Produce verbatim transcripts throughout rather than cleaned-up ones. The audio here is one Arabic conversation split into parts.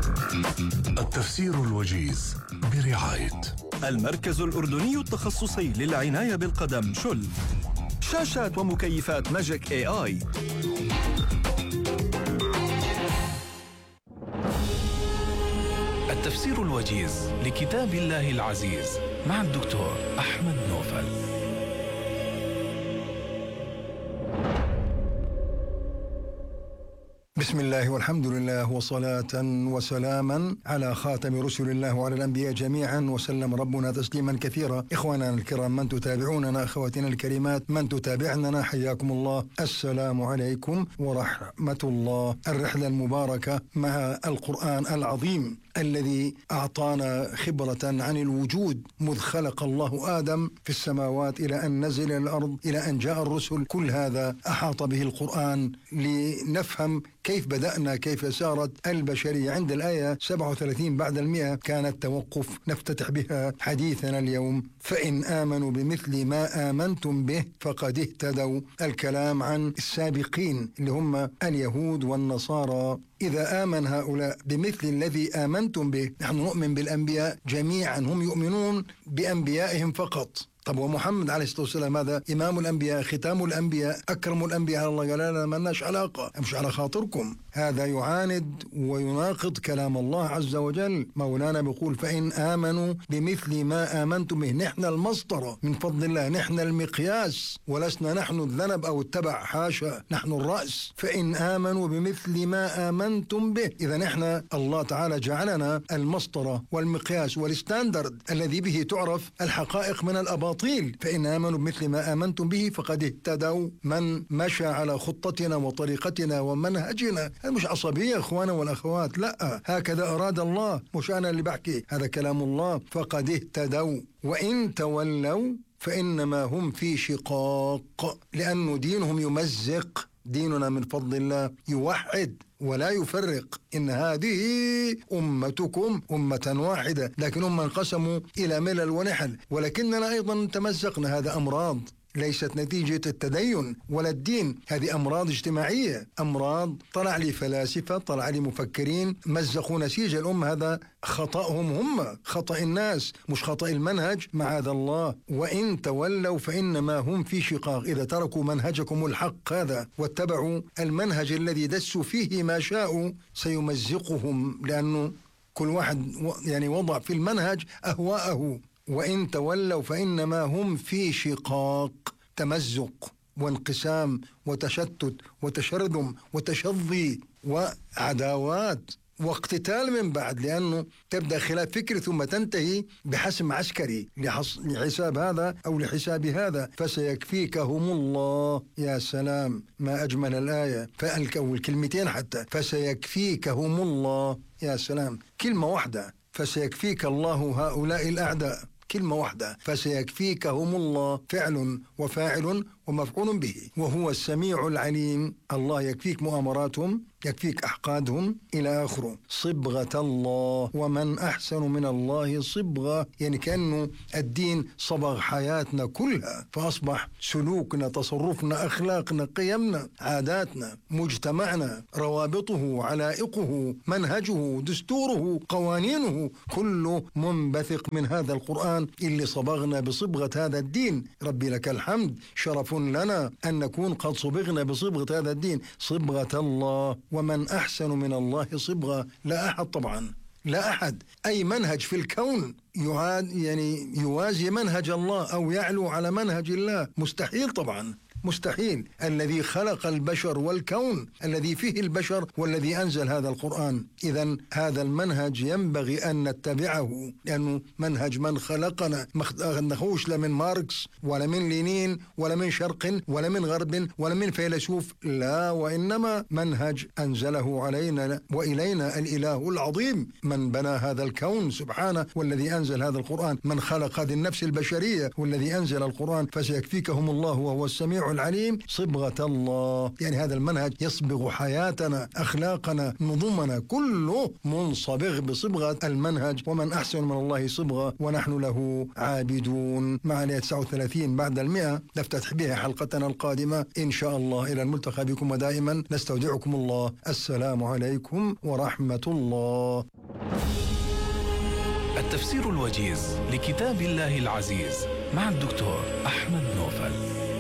التفسير الوجيز برعاية المركز الأردني التخصصي للعناية بالقدم شل. شاشات ومكيفات ماجيك اي اي. التفسير الوجيز لكتاب الله العزيز مع الدكتور أحمد نوفل. بسم الله والحمد لله وصلاة وسلاما على خاتم رسل الله وعلى الأنبياء جميعا، وسلم ربنا تسليما كثيرا. إخواننا الكرام، من تتابعوننا، أخواتنا الكريمات من تتابعننا، حياكم الله. السلام عليكم ورحمة الله. الرحلة المباركة مع القرآن العظيم الذي أعطانا خبرة عن الوجود مذ خلق الله آدم في السماوات إلى أن نزل إلى الأرض إلى أن جاء الرسل. كل هذا أحاط به القرآن لنفهم كيف بدأنا، كيف سارت البشرية. عند الآية سبعة وثلاثين بعد المئة كان التوقف، نفتتح بها حديثنا اليوم. فإن آمنوا بمثل ما آمنتم به فقد اهتدوا. الكلام عن السابقين اللي هم اليهود والنصارى. إذا آمن هؤلاء بمثل الذي آمنتم به، نحن نؤمن بالأنبياء جميعا، هم يؤمنون بأنبيائهم فقط. طب ومحمد عليه الصلاة والسلام هذا إمام الأنبياء، ختام الأنبياء، أكرم الأنبياء على الله. قال لا، ما لناش علاقة، مش على خاطركم. هذا يعاند ويناقض كلام الله عز وجل. مولانا بيقول فإن آمنوا بمثل ما آمنتم به. نحن المسطرة من فضل الله، نحن المقياس، ولسنا نحن الذنب أو التبع، حاشا، نحن الرأس. فإن آمنوا بمثل ما آمنتم به، إذا نحن الله تعالى جعلنا المسطرة والمقياس والستاندرد الذي به تعرف الحقائق من الأباطيل. فإن آمنوا بمثل ما آمنتم به فقد اهتدوا. من مشى على خطتنا وطريقتنا ومنهجنا. هذا مش عصبية إخوانا والأخوات، لا، هكذا أراد الله، مش أنا اللي بحكي، هذا كلام الله. فقد اهتدوا. وإن تولوا فإنما هم في شقاق، لأنه دينهم يمزق. ديننا من فضل الله يوحد ولا يفرق. إن هذه أمتكم أمة واحدة، لكن هم انقسموا إلى ملل ونحل، ولكننا أيضا تمزقنا. هذا أمراض ليست نتيجة التدين ولا الدين، هذه أمراض اجتماعية، أمراض طلع لي فلاسفة، طلع لي مفكرين مزقوا نسيج الأمة. هذا خطأهم هم، خطأ الناس، مش خطأ المنهج، معاذ الله. وإن تولوا فإنما هم في شقاق. إذا تركوا منهجكم الحق هذا واتبعوا المنهج الذي دسوا فيه ما شاءوا سيمزقهم، لأنه كل واحد يعني وضع في المنهج أهواءه. وإن تولوا فإنما هم في شقاق، تمزق وانقسام وتشتت وتشرذم وتشظي وعداوات واقتتال من بعد، لأنه تبدأ خلاف فكري ثم تنتهي بحسم عسكري لحساب هذا أو لحساب هذا. فسيكفيكهم الله. يا سلام، ما أجمل الآية، أو الكلمتين حتى، فسيكفيكهم الله. يا سلام، كلمة واحدة، فسيكفيك الله هؤلاء الأعداء، كلمة واحدة، فسيكفيكهم الله، فعل وفاعل ومفعول به، وهو السميع العليم. الله يكفيك مؤامراتهم، يكفيك أحقادهم إلى آخره. صبغة الله، ومن أحسن من الله صبغة، يعني كأنه الدين صبغ حياتنا كلها، فأصبح سلوكنا، تصرفنا، أخلاقنا، قيمنا، عاداتنا، مجتمعنا، روابطه، علائقه، منهجه، دستوره، قوانينه، كله منبثق من هذا القرآن اللي صبغنا بصبغة هذا الدين. ربي لك الحمد، شرف لنا أن نكون قد صبغنا بصبغة هذا الدين، صبغة الله. ومن أحسن من الله صبغة. لا أحد طبعا، لا أحد. أي منهج في الكون يعاد يعني يوازي منهج الله أو يعلو على منهج الله، مستحيل طبعا، مستحيل. الذي خلق البشر والكون الذي فيه البشر والذي أنزل هذا القرآن. إذن هذا المنهج ينبغي أن نتبعه، لأنه منهج من خلقنا. ما نخوش لا من ماركس ولا من لينين ولا من شرق ولا من غرب ولا من فيلسوف، لا، وإنما منهج أنزله علينا وإلينا الإله العظيم، من بنى هذا الكون سبحانه، والذي أنزل هذا القرآن، من خلق هذه النفس البشرية والذي أنزل القرآن. فسيكفيكهم الله وهو السميع العليم. صبغة الله، يعني هذا المنهج يصبغ حياتنا، أخلاقنا، نظمنا، كله منصبغ بصبغة المنهج. ومن أحسن من الله صبغة ونحن له عابدون. مع الآية تسعة وثلاثين بعد المئة نفتتح بها حلقتنا القادمة إن شاء الله. إلى الملتقى بكم، ودائما نستودعكم الله. السلام عليكم ورحمة الله. التفسير الوجيز لكتاب الله العزيز مع الدكتور أحمد نوفل.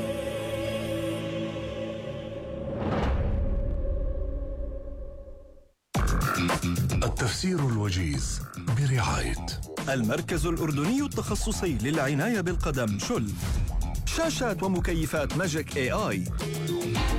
التفسير الوجيز برعاية المركز الأردني التخصصي للعناية بالقدم شل. شاشات ومكيفات ماجيك اي اي.